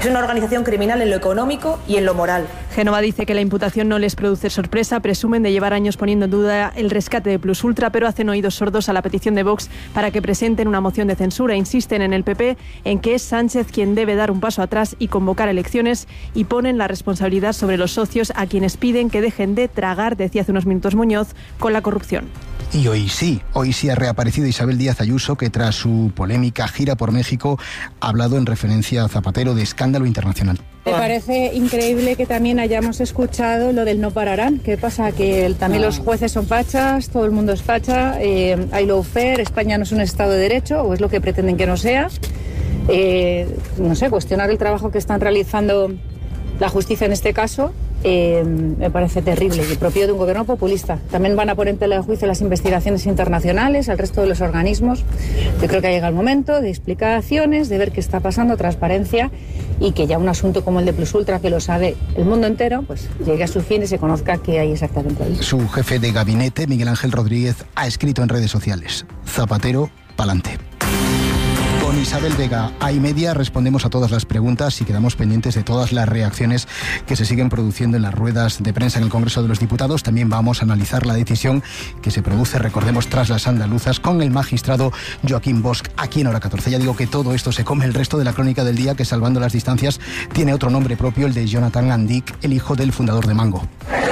Es una organización criminal en lo económico y en lo moral. Génova dice que la imputación no les produce sorpresa, presumen de llevar años poniendo en duda el rescate de Plus Ultra, pero hacen oídos sordos a la petición de Vox para que presenten una moción de censura. Insisten en el PP en que es Sánchez quien debe dar un paso atrás y convocar elecciones, y ponen la responsabilidad sobre los socios, a quienes piden que dejen de tragar, decía hace unos minutos Muñoz, con la corrupción. Y hoy sí ha reaparecido Isabel Díaz Ayuso, que tras su polémica gira por México ha hablado en referencia a Zapatero de escándalo internacional. Me parece increíble que también hayamos escuchado lo del no pararán. ¿Qué pasa? Que también los jueces son fachas, todo el mundo es facha, hay lawfare, España no es un Estado de Derecho, o es lo que pretenden que no sea. No sé, cuestionar el trabajo que están realizando la justicia en este caso me parece terrible y propio de un gobierno populista. También van a poner en tela de juicio las investigaciones internacionales, al resto de los organismos. Yo creo que ha llegado el momento de explicaciones, de ver qué está pasando, transparencia, y que ya un asunto como el de Plus Ultra, que lo sabe el mundo entero, pues llegue a su fin y se conozca qué hay exactamente ahí. Su jefe de gabinete, Miguel Ángel Rodríguez, ha escrito en redes sociales: Zapatero, pa'lante. Con Isabel Vega, A+Media, respondemos a todas las preguntas y quedamos pendientes de todas las reacciones que se siguen produciendo en las ruedas de prensa en el Congreso de los Diputados. También vamos a analizar la decisión que se produce, recordemos, tras las andaluzas, con el magistrado Joaquín Bosch, aquí en Hora 14. Ya digo que todo esto se come el resto de la crónica del día, que, salvando las distancias, tiene otro nombre propio, el de Jonathan Andik, el hijo del fundador de Mango.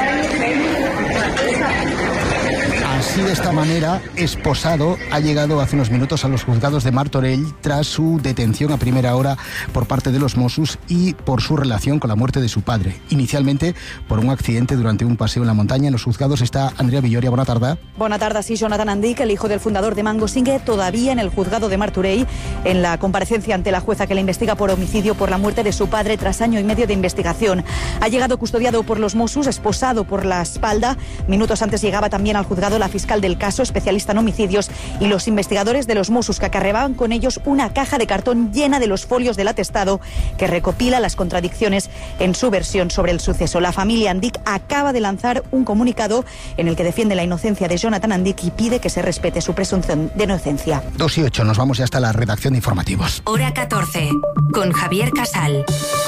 Así, de esta manera, esposado ha llegado hace unos minutos a los juzgados de Martorell tras su detención a primera hora por parte de los Mossos y por su relación con la muerte de su padre. Inicialmente por un accidente durante un paseo en la montaña. En los juzgados está Andrea Villoria. Buena tarde. Buena tarde. Sí, Jonathan Andik, el hijo del fundador de Mango, sigue todavía en el juzgado de Martorell en la comparecencia ante la jueza que le investiga por homicidio por la muerte de su padre tras año y medio de investigación. Ha llegado custodiado por los Mossos, esposado por la espalda. Minutos antes llegaba también al juzgado la fiscal del caso, especialista en homicidios, y los investigadores de los Mossos, que acarreaban con ellos una caja de cartón llena de los folios del atestado que recopila las contradicciones en su versión sobre el suceso. La familia Andik acaba de lanzar un comunicado en el que defiende la inocencia de Jonathan Andik y pide que se respete su presunción de inocencia. 2:08, nos vamos ya hasta la redacción de informativos. Hora 14, con Javier Casal.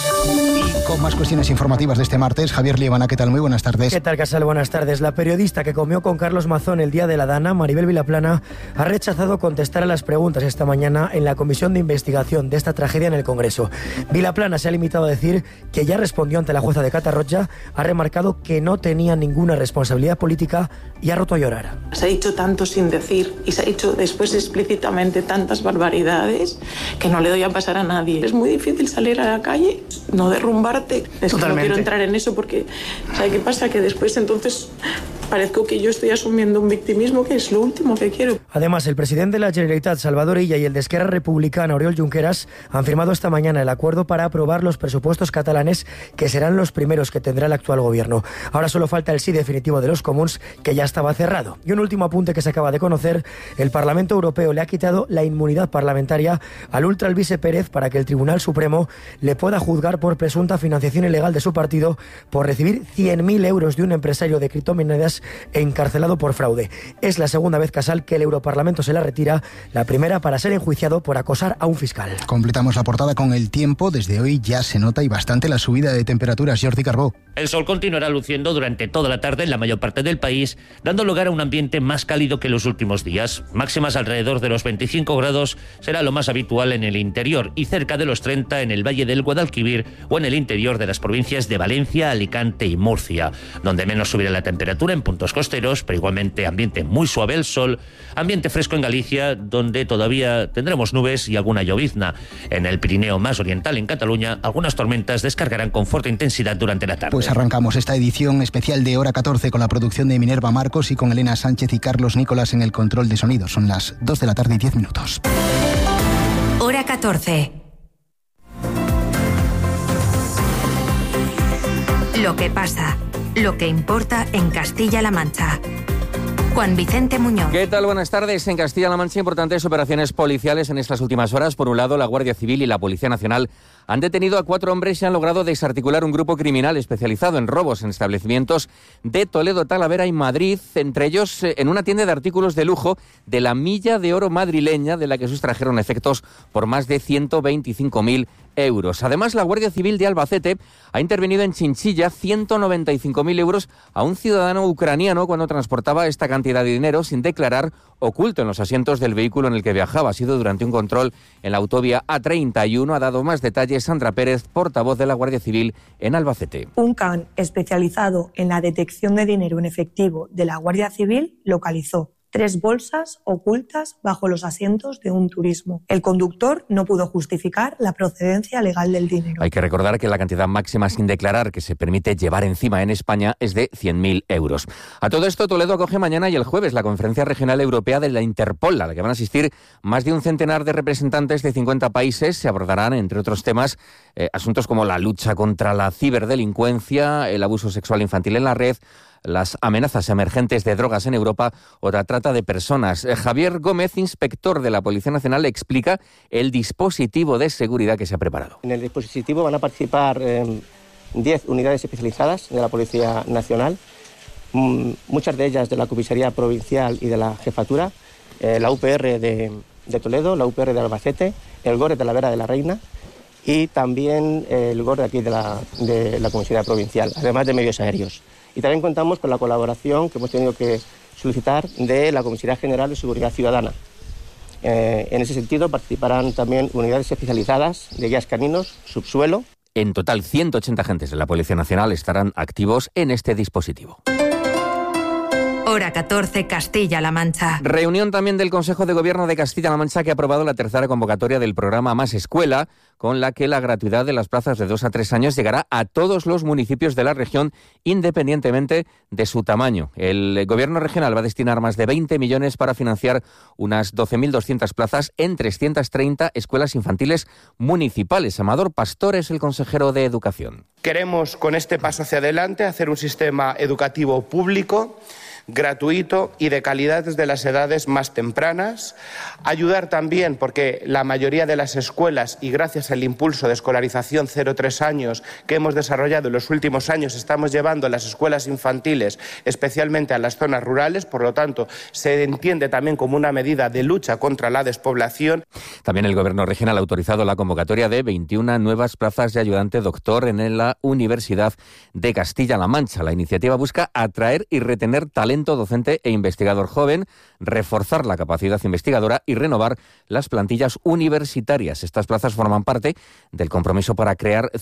Y con más cuestiones informativas de este martes, Javier Liebana, ¿qué tal? Muy buenas tardes. ¿Qué tal, Casal? Buenas tardes. La periodista que comió con Carlos Mazón el día de la Dana, Maribel Vilaplana, ha rechazado contestar a las preguntas esta mañana en la comisión de investigación de esta tragedia en el Congreso. Vilaplana se ha limitado a decir que ya respondió ante la jueza de Catarroja, ha remarcado que no tenía ninguna responsabilidad política y ha roto a llorar. Se ha dicho tanto sin decir y se ha dicho después explícitamente tantas barbaridades que no le doy a pasar a nadie. Es muy difícil salir a la calle, no derrumbarte. Es que no quiero entrar en eso porque, ¿sabe qué pasa? Que después entonces parezco que yo estoy asumiendo un victimismo que es lo último que quiero. Además, el presidente de la Generalitat, Salvador Illa, y el de Esquerra Republicana, Oriol Junqueras, han firmado esta mañana el acuerdo para aprobar los presupuestos catalanes, que serán los primeros que tendrá el actual gobierno. Ahora solo falta el sí definitivo de los comuns, que ya estaba cerrado. Y un último apunte que se acaba de conocer: el Parlamento Europeo le ha quitado la inmunidad parlamentaria al ultraalbise Pérez para que el Tribunal Supremo le pueda juzgar por presunta financiación ilegal de su partido por recibir 100.000 euros de un empresario de criptomonedas encarcelado por fraude. Es la segunda vez, Casal, que el Europarlamento se la retira, la primera para ser enjuiciado por acosar a un fiscal. Completamos la portada con el tiempo. Desde hoy ya se nota y bastante la subida de temperaturas. Jordi Carbó. El sol continuará luciendo durante toda la tarde en la mayor parte del país, dando lugar a un ambiente más cálido que los últimos días. Máximas alrededor de los 25 grados será lo más habitual en el interior y cerca de los 30 en el Valle del Guadalquivir o en el interior de las provincias de Valencia, Alicante y Murcia. Donde menos subirá la temperatura en puntos costeros, pero igualmente ambiente muy suave el sol, ambiente fresco en Galicia, donde todavía tendremos nubes y alguna llovizna. En el Pirineo más oriental, en Cataluña, algunas tormentas descargarán con fuerte intensidad durante la tarde. Pues arrancamos esta edición especial de Hora 14 con la producción de Minerva Marcos y con Elena Sánchez y Carlos Nicolás en el control de sonido. Son las 2 de la tarde y 10 minutos. Hora 14. Lo que pasa, lo que importa en Castilla-La Mancha. Juan Vicente Muñoz. ¿Qué tal? Buenas tardes. En Castilla-La Mancha, importantes operaciones policiales en estas últimas horas. Por un lado, la Guardia Civil y la Policía Nacional han detenido a 4 hombres y han logrado desarticular un grupo criminal especializado en robos en establecimientos de Toledo, Talavera y Madrid, entre ellos en una tienda de artículos de lujo de la Milla de Oro madrileña, de la que sustrajeron efectos por más de 125.000 euros. Además, la Guardia Civil de Albacete ha intervenido en Chinchilla 195.000 euros a un ciudadano ucraniano cuando transportaba esta cantidad de dinero sin declarar, oculto en los asientos del vehículo en el que viajaba. Ha sido durante un control en la autovía A31. Ha dado más detalles Sandra Pérez, portavoz de la Guardia Civil en Albacete. Un can especializado en la detección de dinero en efectivo de la Guardia Civil localizó 3 bolsas ocultas bajo los asientos de un turismo. El conductor no pudo justificar la procedencia legal del dinero. Hay que recordar que la cantidad máxima sin declarar que se permite llevar encima en España es de 100.000 euros. A todo esto, Toledo acoge mañana y el jueves la Conferencia Regional Europea de la Interpol, a la que van a asistir más de un centenar de representantes de 50 países. Se abordarán, entre otros temas, asuntos como la lucha contra la ciberdelincuencia, el abuso sexual infantil en la red, las amenazas emergentes de drogas en Europa o la trata de personas. Javier Gómez, inspector de la Policía Nacional, explica el dispositivo de seguridad que se ha preparado. En el dispositivo van a participar 10 unidades especializadas de la Policía Nacional, muchas de ellas de la Comisaría Provincial y de la Jefatura, la UPR de Toledo, la UPR de Albacete, el GOR de la Vera de la Reina y también el GOR de aquí de la Comisaría Provincial, además de medios aéreos. Y también contamos con la colaboración que hemos tenido que solicitar de la Comisaría General de Seguridad Ciudadana. En ese sentido participarán también unidades especializadas de guías caninos, subsuelo. En total, 180 agentes de la Policía Nacional estarán activos en este dispositivo. Hora 14, Castilla-La Mancha. Reunión también del Consejo de Gobierno de Castilla-La Mancha, que ha aprobado la tercera convocatoria del programa Más Escuela, con la que la gratuidad de las plazas de 2 a 3 años llegará a todos los municipios de la región, independientemente de su tamaño. El Gobierno regional va a destinar más de 20 millones para financiar unas 12.200 plazas en 330 escuelas infantiles municipales. Amador Pastor es el consejero de Educación. Queremos, con este paso hacia adelante, hacer un sistema educativo público, gratuito y de calidad desde las edades más tempranas. Ayudar también, porque la mayoría de las escuelas, y gracias al impulso de escolarización 0-3 años que hemos desarrollado en los últimos años, estamos llevando las escuelas infantiles especialmente a las zonas rurales. Por lo tanto, se entiende también como una medida de lucha contra la despoblación. También el Gobierno regional ha autorizado la convocatoria de 21 nuevas plazas de ayudante doctor en la Universidad de Castilla-La Mancha. La iniciativa busca atraer y retener talento docente e investigador joven, reforzar la capacidad investigadora y renovar las plantillas universitarias. Estas plazas forman parte del compromiso para crear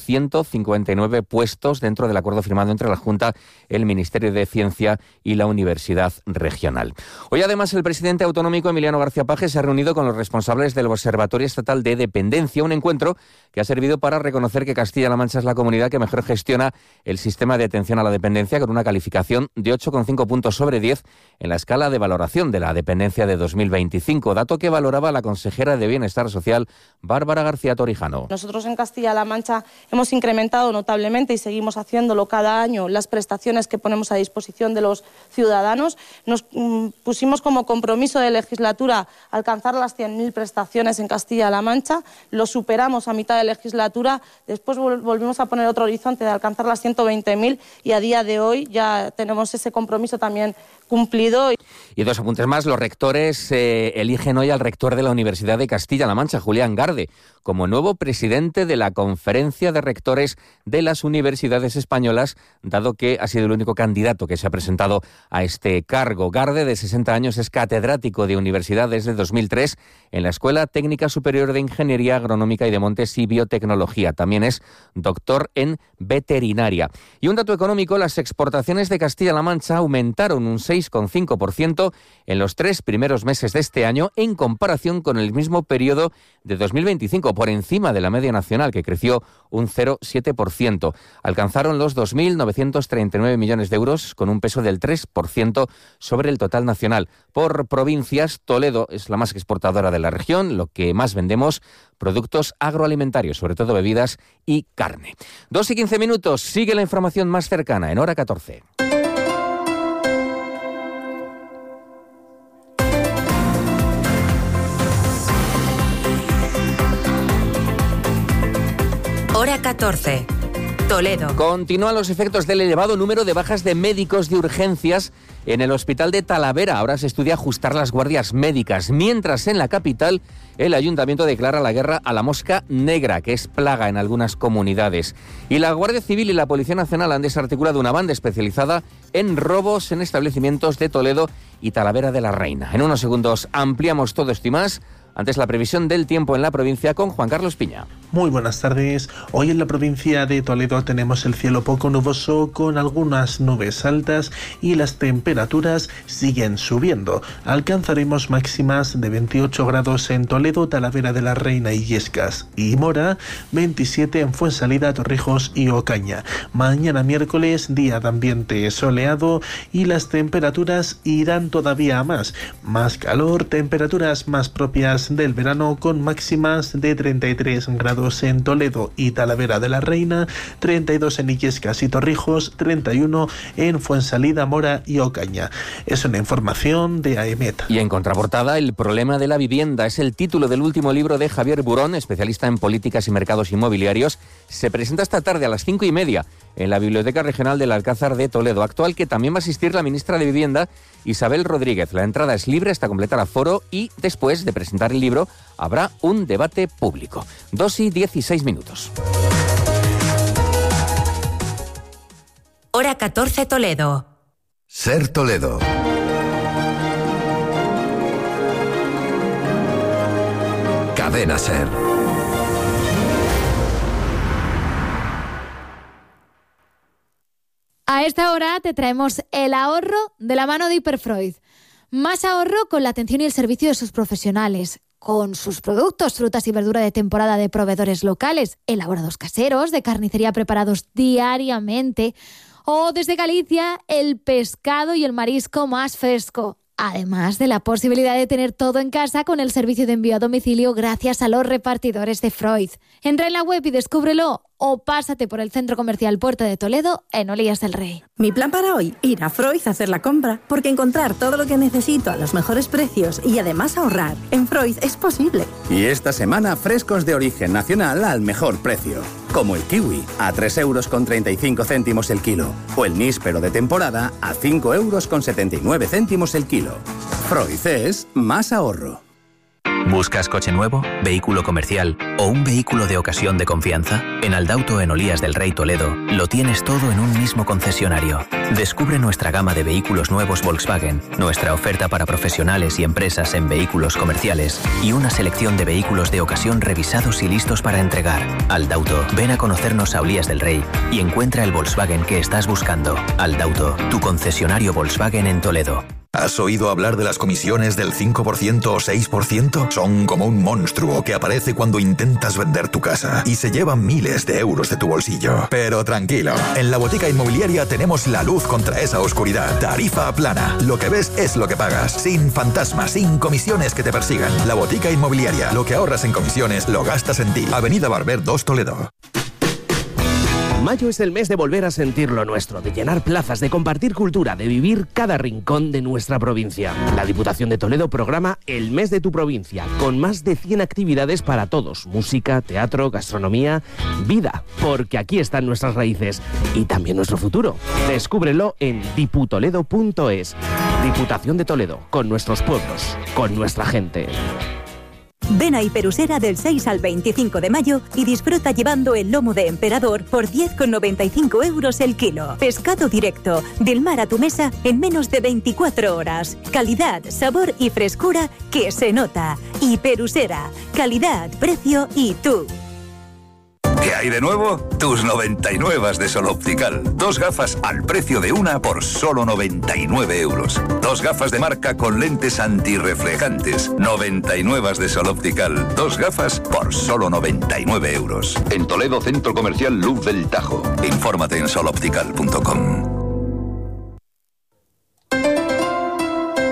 159 puestos dentro del acuerdo firmado entre la Junta, el Ministerio de Ciencia y la Universidad Regional. Hoy, además, el presidente autonómico Emiliano García Paje se ha reunido con los responsables del Observatorio Estatal de Dependencia, un encuentro que ha servido para reconocer que Castilla-La Mancha es la comunidad que mejor gestiona el sistema de atención a la dependencia, con una calificación de 8,5 puntos sobre 10 en la escala de valoración de la dependencia de 2025, dato que valoraba la consejera de Bienestar Social, Bárbara García Torijano. Nosotros en Castilla-La Mancha hemos incrementado notablemente, y seguimos haciéndolo cada año, las prestaciones que ponemos a disposición de los ciudadanos. Nos pusimos como compromiso de legislatura alcanzar las 100.000 prestaciones en Castilla-La Mancha, lo superamos a mitad de legislatura, después volvimos a poner otro horizonte de alcanzar las 120.000 y a día de hoy ya tenemos ese compromiso también cumplido. Y 2 apuntes más. Los rectores eligen hoy al rector de la Universidad de Castilla-La Mancha, Julián Garde, como nuevo presidente de la Conferencia de Rectores de las Universidades Españolas, dado que ha sido el único candidato que se ha presentado a este cargo. Garde, de 60 años, es catedrático de universidad desde 2003 en la Escuela Técnica Superior de Ingeniería Agronómica y de Montes y Biotecnología. También es doctor en veterinaria. Y un dato económico: las exportaciones de Castilla-La Mancha aumentaron un 6,5% en los 3 primeros meses de este año en comparación con el mismo periodo de 2025, por encima de la media nacional, que creció un 0,7%. Alcanzaron los 2.939 millones de euros, con un peso del 3% sobre el total nacional. Por provincias, Toledo es la más exportadora de la región, lo que más vendemos: productos agroalimentarios, sobre todo bebidas y carne. 2:15, sigue la información más cercana en Hora 14. Hora 14. Toledo. Continúan los efectos del elevado número de bajas de médicos de urgencias en el hospital de Talavera. Ahora se estudia ajustar las guardias médicas, mientras en la capital el ayuntamiento declara la guerra a la mosca negra, que es plaga en algunas comunidades. Y la Guardia Civil y la Policía Nacional han desarticulado una banda especializada en robos en establecimientos de Toledo y Talavera de la Reina. En unos segundos ampliamos todo esto y más. Antes, la previsión del tiempo en la provincia con Juan Carlos Piña. Muy buenas tardes. Hoy en la provincia de Toledo tenemos el cielo poco nuboso con algunas nubes altas y las temperaturas siguen subiendo. Alcanzaremos máximas de 28 grados en Toledo, Talavera de la Reina y Illescas y Mora, 27 en Fuensalida, Torrijos y Ocaña. Mañana miércoles, día de ambiente soleado y las temperaturas irán todavía a más. Más calor, temperaturas más propias del verano con máximas de 33 grados en Toledo y Talavera de la Reina, 32 en Illescas y Torrijos, 31 en Fuensalida, Mora y Ocaña. Es una información de AEMET. Y en contraportada, el problema de la vivienda es el título del último libro de Javier Burón, especialista en políticas y mercados inmobiliarios. Se presenta esta tarde a las 5:30 en la Biblioteca Regional del Alcázar de Toledo, actual que también va a asistir la ministra de Vivienda, Isabel Rodríguez. La entrada es libre hasta completar aforo y después de presentar el libro habrá un debate público. 2:16. Hora 14 Toledo. Ser Toledo. Cadena Ser. A esta hora te traemos el ahorro de la mano de Hiperfreud. Más ahorro con la atención y el servicio de sus profesionales, con sus productos, frutas y verdura de temporada de proveedores locales, elaborados caseros, de carnicería preparados diariamente, o desde Galicia, el pescado y el marisco más fresco. Además de la posibilidad de tener todo en casa con el servicio de envío a domicilio gracias a los repartidores de Freud. Entra en la web y descúbrelo o pásate por el Centro Comercial Puerta de Toledo en Olías del Rey. Mi plan para hoy, ir a Freud a hacer la compra, porque encontrar todo lo que necesito a los mejores precios y además ahorrar en Freud es posible. Y esta semana frescos de origen nacional al mejor precio, como el kiwi a 3,35 € el kilo o el níspero de temporada a 5,79 € el kilo. Freud es más ahorro. ¿Buscas coche nuevo, vehículo comercial o un vehículo de ocasión de confianza? En Aldauto en Olías del Rey Toledo lo tienes todo en un mismo concesionario. Descubre nuestra gama de vehículos nuevos Volkswagen, nuestra oferta para profesionales y empresas en vehículos comerciales y una selección de vehículos de ocasión revisados y listos para entregar. Aldauto, ven a conocernos a Olías del Rey y encuentra el Volkswagen que estás buscando. Aldauto, tu concesionario Volkswagen en Toledo. ¿Has oído hablar de las comisiones del 5% o 6%? Son como un monstruo que aparece cuando intentas vender tu casa y se llevan miles de euros de tu bolsillo. Pero tranquilo, en la Botica Inmobiliaria tenemos la luz contra esa oscuridad. Tarifa plana. Lo que ves es lo que pagas. Sin fantasmas, sin comisiones que te persigan. La Botica Inmobiliaria. Lo que ahorras en comisiones lo gastas en ti. Avenida Barber 2 Toledo. Mayo es el mes de volver a sentir lo nuestro, de llenar plazas, de compartir cultura, de vivir cada rincón de nuestra provincia. La Diputación de Toledo programa El Mes de tu Provincia, con más de 100 actividades para todos. Música, teatro, gastronomía, vida, porque aquí están nuestras raíces y también nuestro futuro. Descúbrelo en diputoledo.es. Diputación de Toledo, con nuestros pueblos, con nuestra gente. Ven a Hiperusera del 6 al 25 de mayo y disfruta llevando el lomo de emperador por 10,95 € el kilo. Pescado directo, del mar a tu mesa en menos de 24 horas. Calidad, sabor y frescura que se nota. Hiperusera, calidad, precio y tú. ¿Qué hay de nuevo? Tus 99 de Sol Optical. 2 gafas al precio de una por solo 99 €. 2 gafas de marca con lentes antirreflejantes. 99 de Sol Optical. 2 gafas por solo 99 €. En Toledo, Centro Comercial Luz del Tajo. Infórmate en soloptical.com.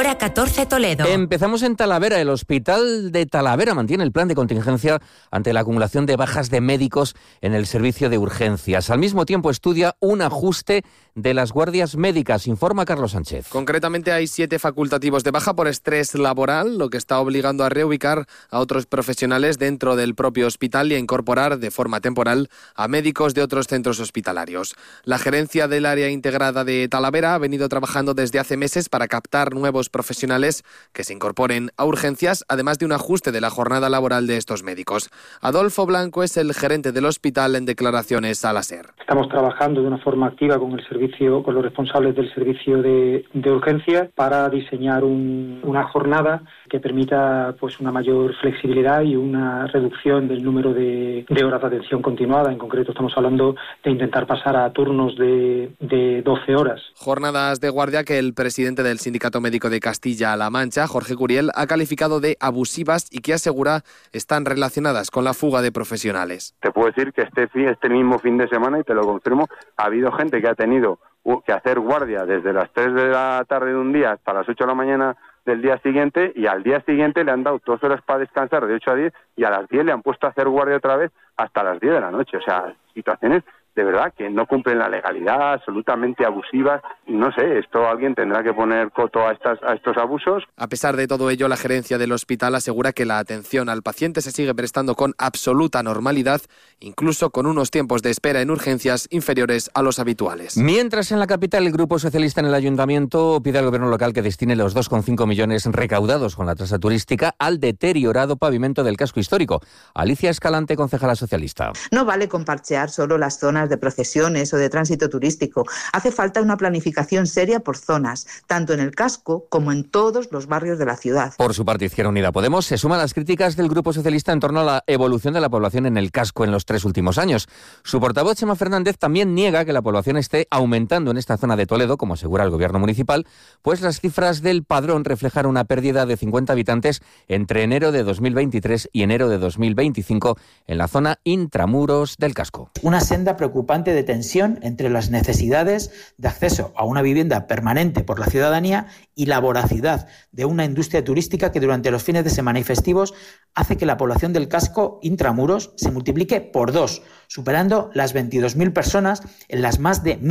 Hora 14 Toledo. Empezamos en Talavera. El Hospital de Talavera mantiene el plan de contingencia ante la acumulación de bajas de médicos en el servicio de urgencias. Al mismo tiempo estudia un ajuste de las guardias médicas, informa Carlos Sánchez. Concretamente hay 7 facultativos de baja por estrés laboral, lo que está obligando a reubicar a otros profesionales dentro del propio hospital y a incorporar de forma temporal a médicos de otros centros hospitalarios. La gerencia del área integrada de Talavera ha venido trabajando desde hace meses para captar nuevos profesionales que se incorporen a urgencias, además de un ajuste de la jornada laboral de estos médicos. Adolfo Blanco es el gerente del hospital en declaraciones a la SER. Estamos trabajando de una forma activa con con los responsables del servicio de urgencia para diseñar una jornada que permita pues una mayor flexibilidad y una reducción del número de horas de atención continuada. En concreto estamos hablando de intentar pasar a turnos de 12 horas. Jornadas de guardia que el presidente del Sindicato Médico de Castilla-La Mancha, Jorge Curiel, ha calificado de abusivas y que asegura están relacionadas con la fuga de profesionales. Te puedo decir que este mismo fin de semana, y te lo confirmo, ha habido gente que ha tenido que hacer guardia desde las 3 de la tarde de un día hasta las 8 de la mañana del día siguiente, y al día siguiente le han dado 2 horas para descansar de 8 a 10 y a las 10 le han puesto a hacer guardia otra vez hasta las 10 de la noche. O sea, situaciones de verdad que no cumplen la legalidad, absolutamente abusivas. No sé, esto alguien tendrá que poner coto a estos abusos. A pesar de todo ello, la gerencia del hospital asegura que la atención al paciente se sigue prestando con absoluta normalidad, incluso con unos tiempos de espera en urgencias inferiores a los habituales. Mientras en la capital el Grupo Socialista en el Ayuntamiento pide al Gobierno local que destine los 2,5 millones recaudados con la tasa turística al deteriorado pavimento del casco histórico. Alicia Escalante, concejala socialista. No vale con parchear solo las zonas de procesiones o de tránsito turístico. Hace falta una planificación seria por zonas, tanto en el casco como en todos los barrios de la ciudad. Por su parte, Izquierda Unida Podemos se suma a las críticas del Grupo Socialista en torno a la evolución de la población en el casco en los 3 últimos años. Su portavoz, Chema Fernández, también niega que la población esté aumentando en esta zona de Toledo, como asegura el Gobierno municipal, pues las cifras del padrón reflejan una pérdida de 50 habitantes entre enero de 2023 y enero de 2025 en la zona intramuros del casco. Una senda preocupante de tensión entre las necesidades de acceso a una vivienda permanente por la ciudadanía y la voracidad de una industria turística que durante los fines de semana y festivos hace que la población del casco intramuros se multiplique por 2, superando las 22.000 personas en las más de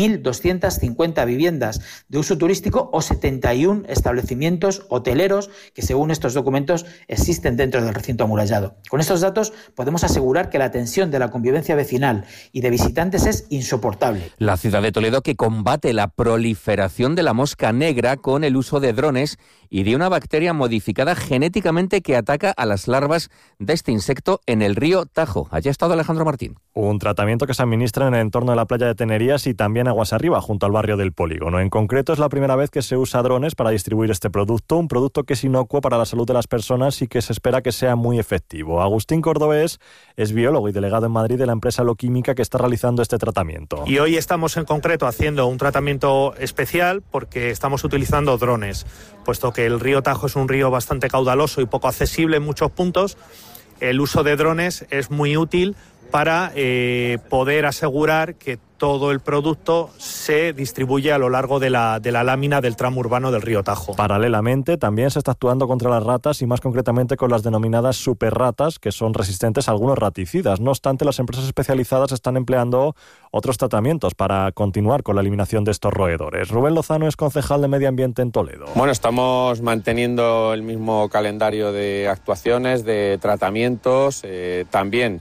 1.250 viviendas de uso turístico o 71 establecimientos hoteleros que, según estos documentos, existen dentro del recinto amurallado. Con estos datos podemos asegurar que la tensión de la convivencia vecinal y de visitantes es insoportable. La ciudad de Toledo, que combate la proliferación de la mosca negra con el uso de drones y de una bacteria modificada genéticamente que ataca a las larvas de este insecto en el río Tajo. Allí ha estado Alejandro Martín. Un tratamiento que se administra en el entorno de la playa de Tenerías y también aguas arriba, junto al barrio del Polígono. En concreto, es la primera vez que se usa drones para distribuir este producto, un producto que es inocuo para la salud de las personas y que se espera que sea muy efectivo. Agustín Cordobés es biólogo y delegado en Madrid de la empresa Loquímica que está realizando este tratamiento. Y hoy estamos en concreto haciendo un tratamiento especial porque estamos utilizando drones, puesto que el río Tajo es un río bastante caudaloso y poco accesible en muchos puntos. El uso de drones es muy útil para poder asegurar que todo el producto se distribuye a lo largo de la lámina del tramo urbano del río Tajo. Paralelamente, también se está actuando contra las ratas y más concretamente con las denominadas superratas, que son resistentes a algunos raticidas. No obstante, las empresas especializadas están empleando otros tratamientos para continuar con la eliminación de estos roedores. Rubén Lozano es concejal de Medio Ambiente en Toledo. Bueno, estamos manteniendo el mismo calendario de actuaciones, de tratamientos, también.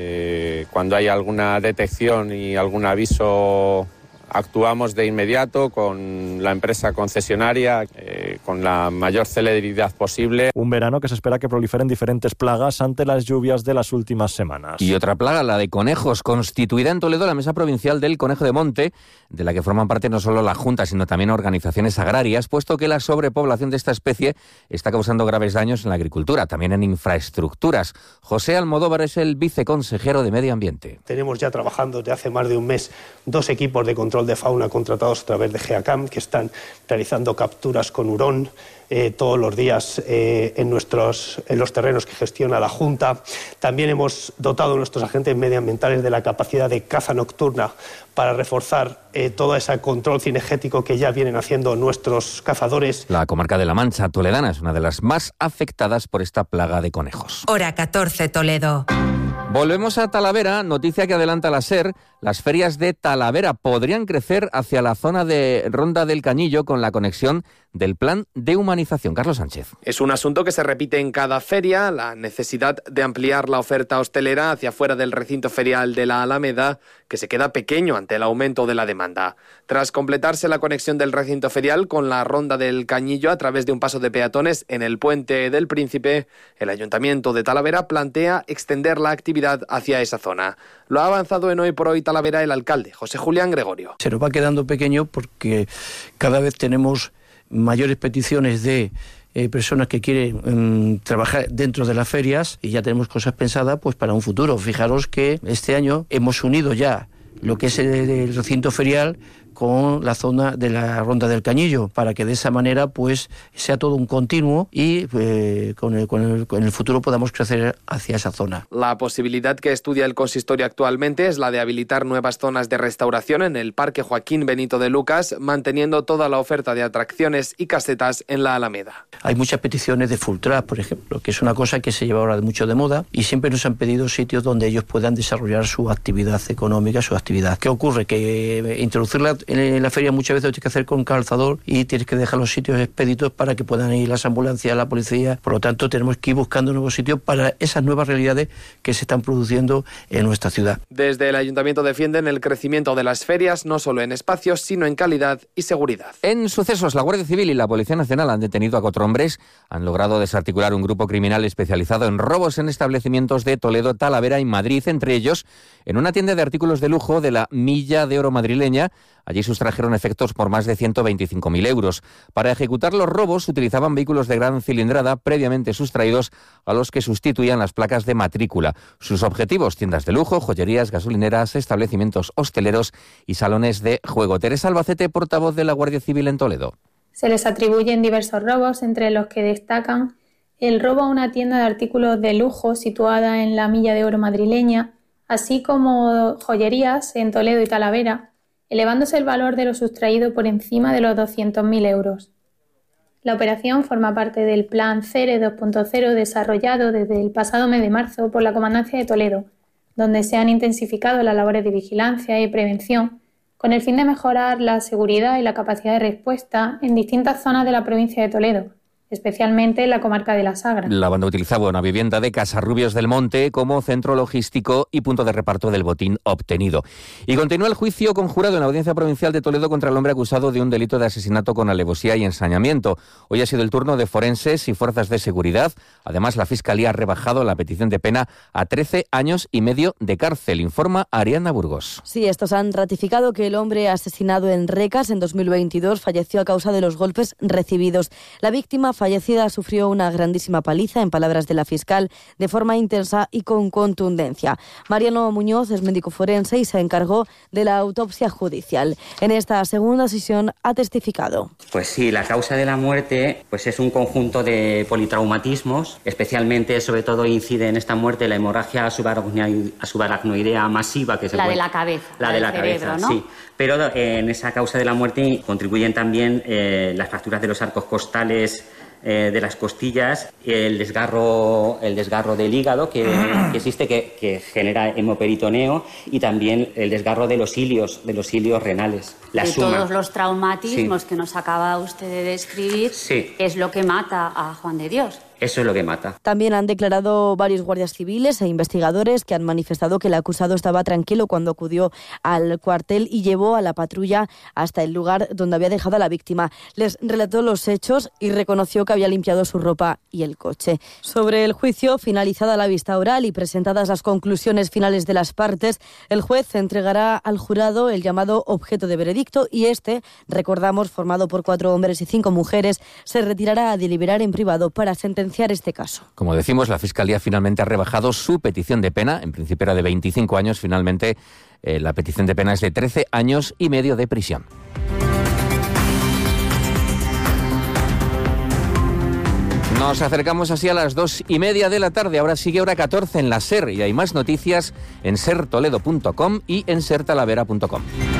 Cuando hay alguna detección y algún aviso, actuamos de inmediato con la empresa concesionaria, con la mayor celeridad posible. Un verano que se espera que proliferen diferentes plagas ante las lluvias de las últimas semanas. Y otra plaga, la de conejos, constituida en Toledo la Mesa Provincial del Conejo de Monte, de la que forman parte no solo la Junta, sino también organizaciones agrarias, puesto que la sobrepoblación de esta especie está causando graves daños en la agricultura, también en infraestructuras. José Almodóvar es el viceconsejero de Medio Ambiente. Tenemos ya trabajando desde hace más de un mes 2 equipos de control de fauna contratados a través de GEACAM que están realizando capturas con hurón inspección todos los días en los terrenos que gestiona la Junta. También hemos dotado a nuestros agentes medioambientales de la capacidad de caza nocturna para reforzar todo ese control cinegético que ya vienen haciendo nuestros cazadores. La comarca de La Mancha toledana es una de las más afectadas por esta plaga de conejos. Hora 14, Toledo. Volvemos a Talavera, noticia que adelanta la SER. Las ferias de Talavera podrían crecer hacia la zona de Ronda del Cañillo con la conexión del plan de humanización. Carlos Sánchez. Es un asunto que se repite en cada feria, la necesidad de ampliar la oferta hostelera hacia fuera del recinto ferial de la Alameda, que se queda pequeño ante el aumento de la demanda. Tras completarse la conexión del recinto ferial con la Ronda del Cañillo a través de un paso de peatones en el Puente del Príncipe, el Ayuntamiento de Talavera plantea extender la actividad hacia esa zona. Lo ha avanzado en Hoy por Hoy Talavera el alcalde, José Julián Gregorio. Se nos va quedando pequeño porque cada vez tenemos mayores peticiones de personas que quieren trabajar dentro de las ferias y ya tenemos cosas pensadas pues para un futuro. Fijaros que este año hemos unido ya lo que es el recinto ferial con la zona de la Ronda del Cañillo, para que de esa manera pues sea todo un continuo y con el futuro podamos crecer hacia esa zona. La posibilidad que estudia el consistorio actualmente es la de habilitar nuevas zonas de restauración en el Parque Joaquín Benito de Lucas, manteniendo toda la oferta de atracciones y casetas en la Alameda. Hay muchas peticiones de full track, por ejemplo, que es una cosa que se lleva ahora mucho de moda y siempre nos han pedido sitios donde ellos puedan desarrollar su actividad económica, su actividad. ¿Qué ocurre? Que introducirla en la feria muchas veces lo tienes que hacer con calzador y tienes que dejar los sitios expeditos para que puedan ir las ambulancias, la policía. Por lo tanto, tenemos que ir buscando nuevos sitios para esas nuevas realidades que se están produciendo en nuestra ciudad. Desde el Ayuntamiento defienden el crecimiento de las ferias, no solo en espacios, sino en calidad y seguridad. En sucesos, la Guardia Civil y la Policía Nacional han detenido a 4 hombres. Han logrado desarticular un grupo criminal especializado en robos en establecimientos de Toledo, Talavera y Madrid, entre ellos en una tienda de artículos de lujo de la Milla de Oro madrileña. Allí sustrajeron efectos por más de 125.000 euros. Para ejecutar los robos utilizaban vehículos de gran cilindrada previamente sustraídos a los que sustituían las placas de matrícula. Sus objetivos: tiendas de lujo, joyerías, gasolineras, establecimientos hosteleros y salones de juego. Teresa Albacete, portavoz de la Guardia Civil en Toledo. Se les atribuyen diversos robos, entre los que destacan el robo a una tienda de artículos de lujo situada en la Milla de Oro madrileña, así como joyerías en Toledo y Talavera, elevándose el valor de lo sustraído por encima de los 200.000 euros. La operación forma parte del Plan CERE 2.0 desarrollado desde el pasado mes de marzo por la Comandancia de Toledo, donde se han intensificado las labores de vigilancia y prevención con el fin de mejorar la seguridad y la capacidad de respuesta en distintas zonas de la provincia de Toledo, especialmente en la comarca de la Sagra. La banda utilizaba una vivienda de Casarrubios del Monte como centro logístico y punto de reparto del botín obtenido. Y continúa el juicio conjurado en la Audiencia Provincial de Toledo contra el hombre acusado de un delito de asesinato con alevosía y ensañamiento. Hoy ha sido el turno de forenses y fuerzas de seguridad. Además, la Fiscalía ha rebajado la petición de pena a 13 años y medio de cárcel, informa Ariana Burgos. Sí, estos han ratificado que el hombre asesinado en Recas en 2022 falleció a causa de los golpes recibidos. La víctima fallecida sufrió una grandísima paliza, en palabras de la fiscal, de forma intensa y con contundencia. Mariano Muñoz es médico forense y se encargó de la autopsia judicial. En esta segunda sesión ha testificado. Pues sí, la causa de la muerte pues es un conjunto de politraumatismos. Especialmente, sobre todo, incide en esta muerte la hemorragia subaracnoidea masiva, que es la de la cabeza. La de la cerebro, cabeza, ¿no? sí. Pero en esa causa de la muerte contribuyen también las fracturas de los arcos costales, de las costillas, el desgarro del hígado que existe, que genera hemoperitoneo, y también el desgarro de los ilios renales. La suma. Todos los traumatismos Sí. que nos acaba usted de describir, Sí. es lo que mata a Juan de Dios. Eso es lo que mata. También han declarado varios guardias civiles e investigadores que han manifestado que el acusado estaba tranquilo cuando acudió al cuartel y llevó a la patrulla hasta el lugar donde había dejado a la víctima. Les relató los hechos y reconoció que había limpiado su ropa y el coche. Sobre el juicio, finalizada la vista oral y presentadas las conclusiones finales de las partes, el juez entregará al jurado el llamado objeto de veredicto y recordamos, formado por 4 hombres y 5 mujeres, se retirará a deliberar en privado para sentenciar este caso. Como decimos, la Fiscalía finalmente ha rebajado su petición de pena. En principio era de 25 años, finalmente la petición de pena es de 13 años y medio de prisión. Nos acercamos así a las 2:30 de la tarde. Ahora sigue hora 14 en la SER y hay más noticias en sertoledo.com y en sertalavera.com.